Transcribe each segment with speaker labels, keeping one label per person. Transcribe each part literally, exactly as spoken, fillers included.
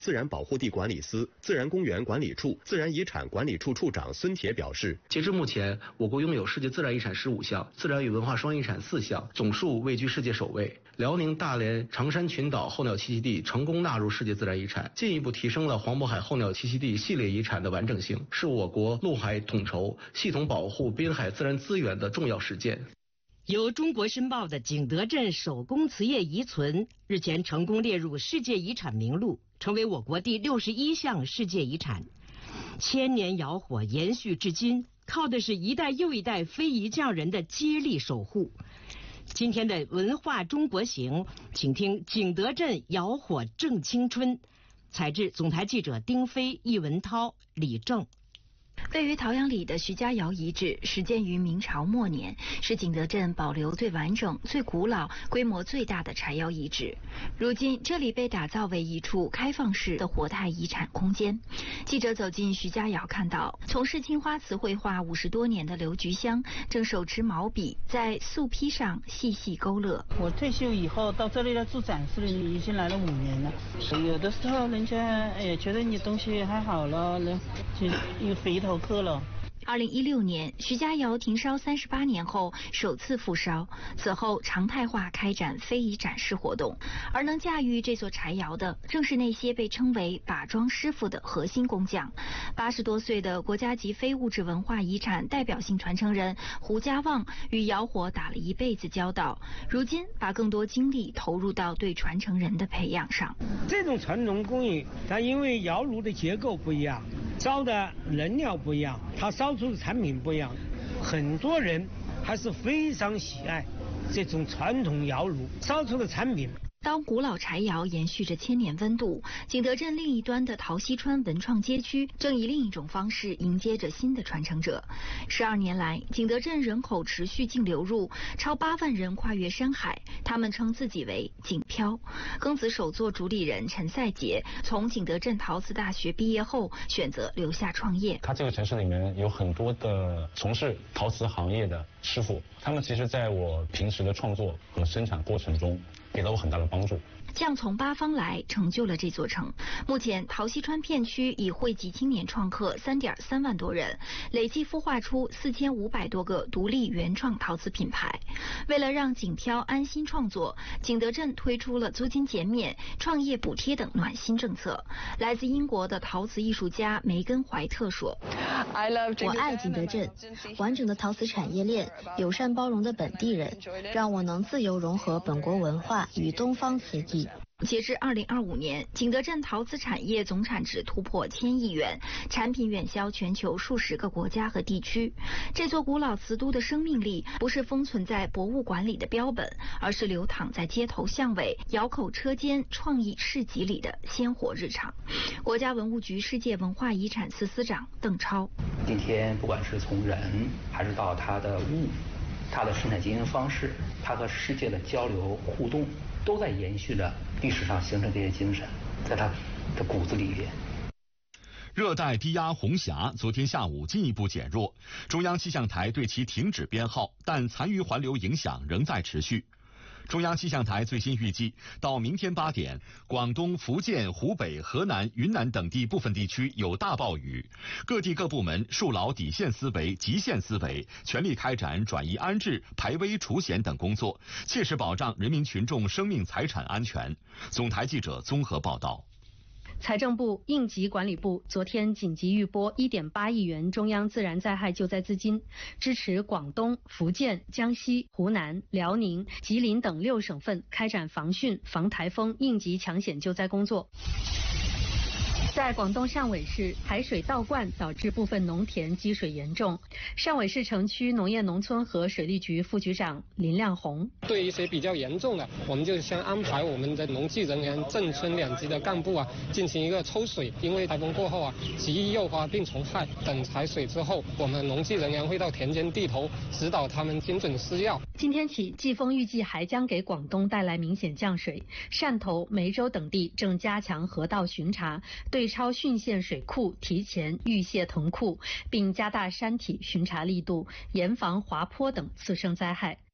Speaker 1: 自然保护地管理司、自然公园管理处、自然遗产管理处处长孙铁表示，
Speaker 2: 截至目前，我国拥有世界自然遗产十五项，自然与文化双遗产四项，总数位居世界首位。辽宁大连长山群岛候鸟栖息地成功纳入世界自然遗产，进一步提升了黄渤海候鸟栖息地系列遗产的完整性，是我国陆海统筹、系统保护滨海自然资源的重要实践。
Speaker 3: 由中国申报的景德镇手工瓷业遗存日前成功列入世界遗产名录，成为我国第六十一项世界遗产。千年窑火延续至今，靠的是一代又一代非遗匠人的接力守护。今天的文化中国行，请听景德镇窑火正青春，采制总台记者丁飞、易文涛、李正。
Speaker 4: 位于陶阳里的徐家窑遗址始建于明朝末年，是景德镇保留最完整、最古老、规模最大的柴窑遗址。如今，这里被打造为一处开放式的活态遗产空间。记者走进徐家窑，看到从事青花瓷绘画五十多年的刘菊香正手持毛笔在素坯上细细勾勒。
Speaker 5: 我退休以后到这里来做展示了，已经来了五年了。有的时候人家哎呀觉得你东西还好了，人就又回头客了。
Speaker 4: 二零一六年，徐家窑停烧三十八年后首次复烧，此后常态化开展非遗展示活动。而能驾驭这座柴窑的，正是那些被称为把庄师傅的核心工匠。八十多岁的国家级非物质文化遗产代表性传承人胡家旺与窑火打了一辈子交道，如今把更多精力投入到对传承人的培养上。
Speaker 6: 这种传统工艺，它因为窑炉的结构不一样，烧的能量不一样，它烧出的产品不一样，很多人还是非常喜爱这种传统窑炉烧出的产品。
Speaker 4: 当古老柴窑延续着千年温度，景德镇另一端的陶溪川文创街区正以另一种方式迎接着新的传承者。十二年来，景德镇人口持续净流入，超八万人跨越山海，他们称自己为景漂。庚子手作主理人陈赛杰从景德镇陶瓷大学毕业后，选择留下创业。
Speaker 7: 他这个城市里面有很多的从事陶瓷行业的师傅，他们其实在我平时的创作和生产过程中给了我很大的帮助。
Speaker 4: 匠从八方来，成就了这座城。目前，陶溪川片区已汇集青年创客三点三万多人，累计孵化出四千五百多个独立原创陶瓷品牌。为了让景漂安心创作，景德镇推出了租金减免、创业补贴等暖心政策。来自英国的陶瓷艺术家梅根怀特说：“
Speaker 8: 我爱景德镇，完整的陶瓷产业链，友善包容的本地人，让我能自由融合本国文化与东方瓷艺。”
Speaker 4: 截至二零二五年，景德镇陶瓷产业总产值突破千亿元，产品远销全球数十个国家和地区。这座古老瓷都的生命力，不是封存在博物馆里的标本，而是流淌在街头巷尾、窑口车间、创意市集里的鲜活日常。国家文物局世界文化遗产司司长邓超：
Speaker 9: 今天不管是从人，还是到它的物，它的生产经营方式，它和世界的交流互动，都在延续着历史上形成这些精神，在它的骨子里边。
Speaker 10: 热带低压红霞昨天下午进一步减弱，中央气象台对其停止编号，但残余环流影响仍在持续。中央气象台最新预计，到明天八点，广东、福建、湖北、河南、云南等地部分地区有大暴雨，各地各部门树牢底线思维、极限思维，全力开展转移安置、排危除险等工作，切实保障人民群众生命财产安全。总台记者综合报道。
Speaker 11: 财政部、应急管理部昨天紧急预拨一点八亿元中央自然灾害救灾资金，支持广东、福建、江西、湖南、辽宁、吉林等六省份开展防汛、防台风应急抢险救灾工作。在广东汕尾市，海水倒灌导致部分农田积水严重。汕尾市城区农业农村和水利局副局长林亮红：
Speaker 12: 对一些比较严重的，我们就先安排我们的农技人员、镇村两级的干部啊，进行一个抽水。因为台风过后啊，极易诱发病虫害。等排水之后，我们农技人员会到田间地头指导他们精准施药。
Speaker 11: 今天起，季风预计还将给广东带来明显降水。汕头、梅州等地正加强河道巡查，对超汛县水库提前预泄腾库，并加大山体巡查力度，严防滑坡等次生灾害。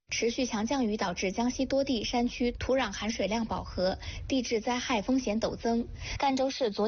Speaker 4: 持续强降雨导致江西多地山区土壤含水量饱和，地质灾害风险陡增。赣州市昨